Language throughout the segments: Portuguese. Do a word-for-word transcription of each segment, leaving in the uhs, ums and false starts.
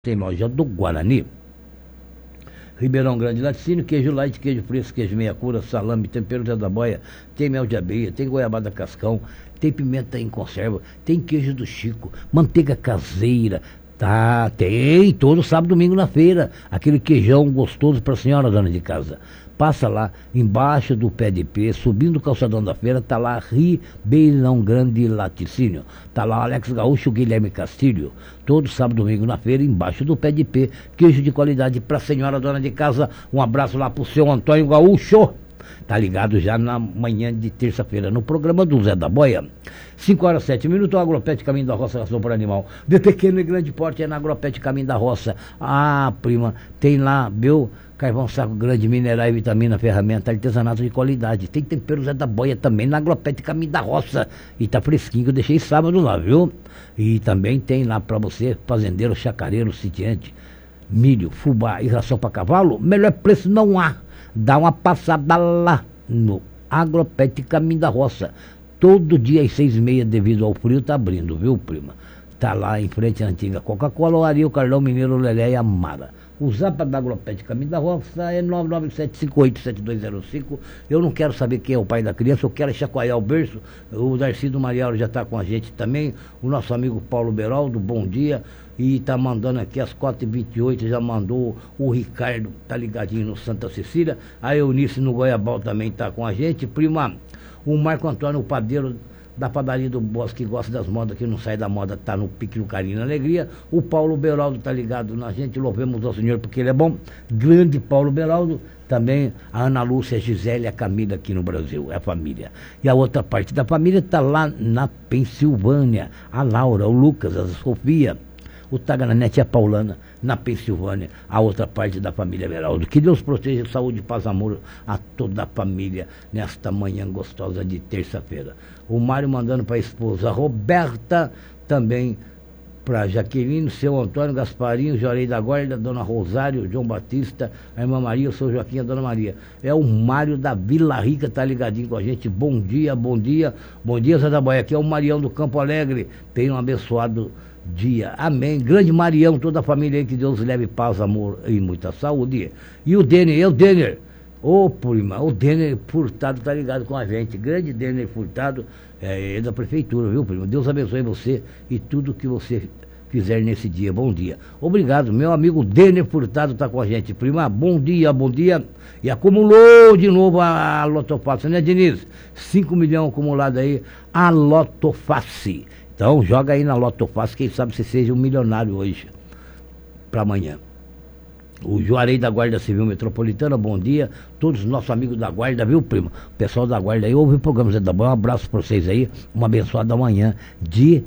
Tem loja do Guarani. Ribeirão Grande, laticínio, queijo light, queijo fresco, queijo meia cura, salame, tempero Zé da Boia, tem mel de abelha, tem goiabada cascão, tem pimenta em conserva, tem queijo do Chico, manteiga caseira, tá, tem todo sábado e domingo na feira, aquele queijão gostoso para a senhora dona de casa. Passa lá, embaixo do pé de pé, subindo o calçadão da feira, tá lá Ribeirão Grande Laticínio. Tá lá Alex Gaúcho, Guilherme Castilho. Todo sábado e domingo na feira, embaixo do pé de pé. Queijo de qualidade pra senhora dona de casa. Um abraço lá pro seu Antônio Gaúcho. Tá ligado já na manhã de terça-feira, no programa do Zé da Boia. cinco horas e sete minutos, o Agropet Caminho da Roça, ração por animal. De pequeno e grande porte é na Agropet Caminho da Roça. Ah, prima, tem lá, viu? Carvão saco grande, minerais, vitamina, ferramenta, artesanato de qualidade. Tem tempero Zé da Boia também na Agropet Caminho da Roça. E tá fresquinho, que eu deixei sábado lá, viu? E também tem lá pra você, fazendeiro, chacareiro, sitiante, milho, fubá e ração pra cavalo. Melhor preço não há. Dá uma passada lá no Agropet Caminho da Roça. Todo dia às seis e meia, devido ao frio, tá abrindo, viu, prima? Tá lá em frente à antiga Coca-Cola, o Ari, o Carlão Mineiro, o Lelé e a Mara. O zap da Agropet Caminho da Roça é nove nove sete cinco oito sete dois zero cinco. Eu não quero saber quem é o pai da criança, eu quero chacoalhar o berço. O Darcy do Marial já está com a gente também. O nosso amigo Paulo Beraldo, bom dia. E tá mandando aqui às quatro e vinte e oito, já mandou o Ricardo, tá ligadinho no Santa Cecília. A Eunice no Goiabal também tá com a gente. Prima, o Marco Antônio, o padeiro da padaria do Bosque, que gosta das modas, que não sai da moda, tá no pique, no carinho, na alegria. O Paulo Beraldo tá ligado na gente, louvemos ao Senhor porque ele é bom. Grande Paulo Beraldo. Também a Ana Lúcia, a Gisele e a Camila aqui no Brasil, é a família. E a outra parte da família tá lá na Pensilvânia. A Laura, o Lucas, a Sofia, o Tagaranete e a Paulana na Pensilvânia, a outra parte da família Beraldo. Que Deus proteja, saúde, paz, amor a toda a família nesta manhã gostosa de terça-feira. O Mário mandando para a esposa Roberta, também para Jaqueline, seu Antônio, Gasparinho, Jorei da Guarda, Dona Rosário, João Batista, a irmã Maria, o seu Joaquim, a Dona Maria. É o Mário da Vila Rica, tá ligadinho com a gente. Bom dia, bom dia, bom dia, Zé da Boia. Aqui é o Marião do Campo Alegre. Tenha um abençoado dia. Amém. Grande Marião, toda a família aí, que Deus leve paz, amor e muita saúde. E o Denner, e o Denner, ô prima, o Denner Furtado tá ligado com a gente. Grande Denner Furtado, é, é da prefeitura, viu, prima? Deus abençoe você e tudo que você fizer nesse dia. Bom dia. Obrigado, meu amigo Denner Furtado tá com a gente. Prima, bom dia, bom dia. E acumulou de novo a, a Lotofácil, né, Diniz? cinco milhões acumulado aí, a Lotofácil. Então joga aí na Lotofácil, quem sabe você seja um milionário hoje, para amanhã. O Juarez da Guarda Civil Metropolitana, bom dia. Todos os nossos amigos da Guarda, viu, primo? O pessoal da Guarda aí, ouve o programa Zé da Boia. Um abraço para vocês aí, uma abençoada manhã de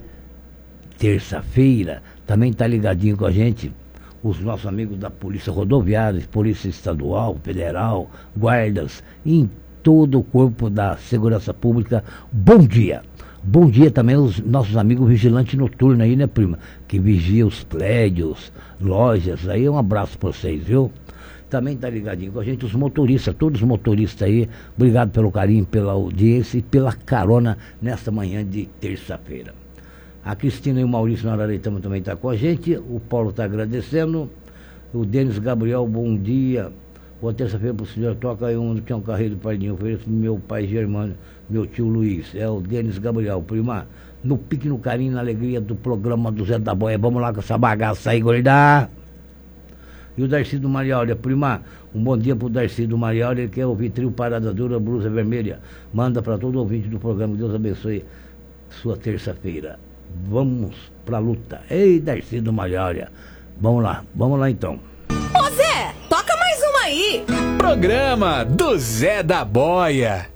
terça-feira. Também tá ligadinho com a gente os nossos amigos da Polícia Rodoviária, Polícia Estadual, Federal, guardas, em todo o corpo da Segurança Pública. Bom dia. Bom dia também aos nossos amigos vigilantes noturnos aí, né, prima? Que vigia os prédios, lojas, aí um abraço pra vocês, viu? Também tá ligadinho com a gente os motoristas, todos os motoristas aí, obrigado pelo carinho, pela audiência e pela carona nesta manhã de terça-feira. A Cristina e o Maurício na Araretama também tá com a gente, o Paulo tá agradecendo, o Denis Gabriel, bom dia. Boa terça-feira pro senhor, toca aí um que é um carreiro do Pardinho, ofereço pro meu pai Germano, meu tio Luiz, é o Denis Gabriel, prima, no pique, no carinho, na alegria do programa do Zé da Boia. Vamos lá com essa bagaça aí, gorda. E o Darcy do Mariolha, prima, um bom dia pro Darcy do Mariolha, ele quer ouvir trio Parada Dura, Blusa Vermelha. Manda para todo ouvinte do programa, Deus abençoe sua terça-feira. Vamos pra luta. Ei, Darcy do Mariolha, vamos lá, vamos lá então. Ô Zé, toca mais uma aí. Programa do Zé da Boia.